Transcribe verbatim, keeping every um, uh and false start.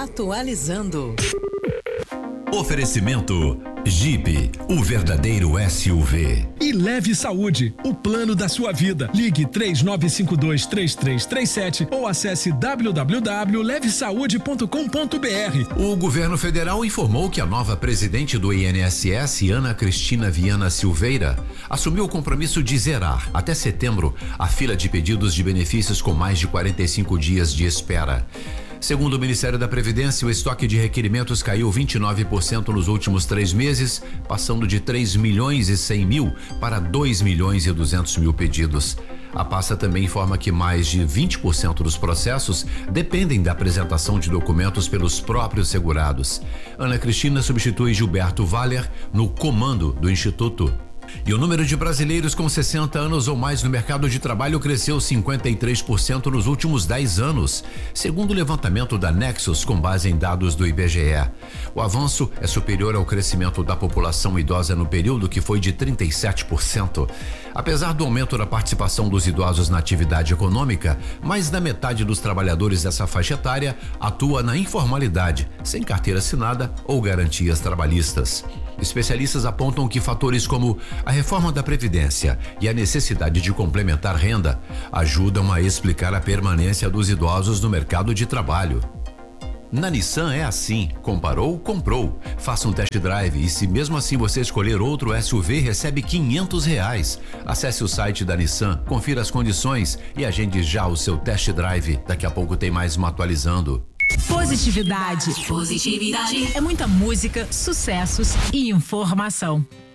Atualizando. Oferecimento Jeep, o verdadeiro S U V. E Leve Saúde, o plano da sua vida. Ligue três nove cinco dois, três três três sete ou acesse w w w ponto leve saúde ponto com ponto b r. O governo federal informou que a nova presidente do I N S S, Ana Cristina Viana Silveira, assumiu o compromisso de zerar, até setembro, a fila de pedidos de benefícios com mais de quarenta e cinco dias de espera. Segundo o Ministério da Previdência, o estoque de requerimentos caiu vinte e nove por cento nos últimos três meses, passando de três milhões e cem mil para dois milhões e duzentos mil pedidos. A pasta também informa que mais de vinte por cento dos processos dependem da apresentação de documentos pelos próprios segurados. Ana Cristina substitui Gilberto Valer no comando do Instituto. E o número de brasileiros com sessenta anos ou mais no mercado de trabalho cresceu cinquenta e três por cento nos últimos dez anos, segundo o levantamento da Nexus com base em dados do I B G E. O avanço é superior ao crescimento da população idosa no período, que foi de trinta e sete por cento. Apesar do aumento da participação dos idosos na atividade econômica, mais da metade dos trabalhadores dessa faixa etária atua na informalidade, sem carteira assinada ou garantias trabalhistas. Especialistas apontam que fatores como a reforma da Previdência e a necessidade de complementar renda ajudam a explicar a permanência dos idosos no mercado de trabalho. Na Nissan é assim, comparou, comprou. Faça um test drive e, se mesmo assim você escolher outro S U V, recebe quinhentos reais. Acesse o site da Nissan, confira as condições e agende já o seu test drive. Daqui a pouco tem mais uma atualizando. Positividade. Positividade. É muita música, sucessos e informação.